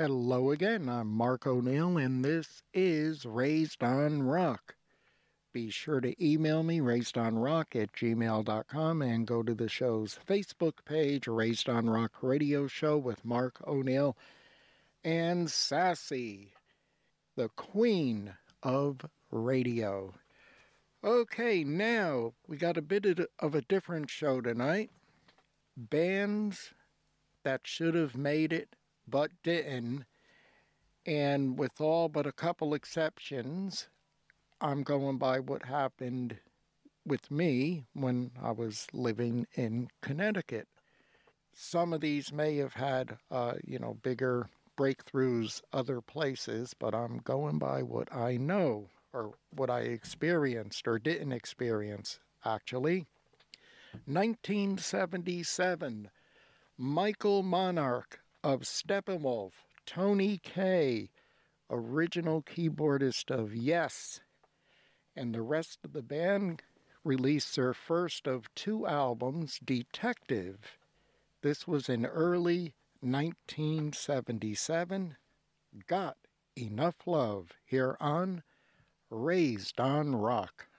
Hello again, I'm Mark O'Neill, and this is Raised on Rock. Be sure to email me, raisedonrock@gmail.com, and go to the show's Facebook page, Raised on Rock Radio Show with Mark O'Neill and Sassy, the queen of radio. Okay, now we got a bit of a different show tonight. Bands that should have made it but didn't. And with all but a couple exceptions, I'm going by what happened with me when I was living in Connecticut. Some of these may have had, bigger breakthroughs other places, but I'm going by what I know or what I experienced or didn't experience, actually. 1977, Michael Monarch of Steppenwolf, Tony Kaye, original keyboardist of Yes, and the rest of the band released their first of two albums, Detective. This was in early 1977. Got Enough Love here on Raised on Rock.